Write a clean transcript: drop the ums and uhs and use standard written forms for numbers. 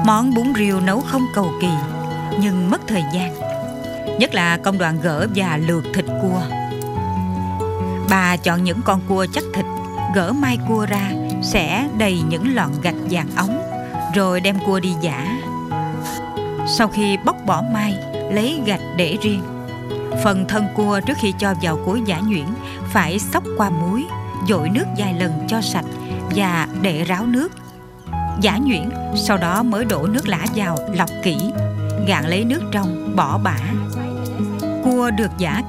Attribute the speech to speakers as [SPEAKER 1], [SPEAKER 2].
[SPEAKER 1] Món bún riêu nấu không cầu kỳ, nhưng mất thời gian, nhất là công đoạn gỡ và lượt thịt cua. Bà chọn những con cua chắc thịt, gỡ mai cua ra, xẻ đầy những lọn gạch vàng óng, rồi đem cua đi giã. Sau khi bóc bỏ mai, lấy gạch để riêng. Phần thân cua trước khi cho vào cối giã nhuyễn phải xóc qua muối, dội nước vài lần cho sạch và để ráo nước. Giã nhuyễn, sau đó mới đổ nước lã vào, lọc kỹ, gạn lấy nước trong, bỏ bã. Cua được giã